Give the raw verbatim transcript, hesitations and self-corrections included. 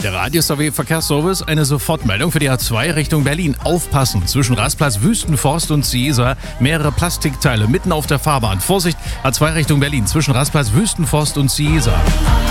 Der Radius A W Verkehrsservice, eine Sofortmeldung für die A zwei Richtung Berlin. Aufpassen, zwischen Rastplatz Wüstenforst und Ciesa mehrere Plastikteile mitten auf der Fahrbahn. Vorsicht, A zwei Richtung Berlin, zwischen Rastplatz Wüstenforst und Ciesa.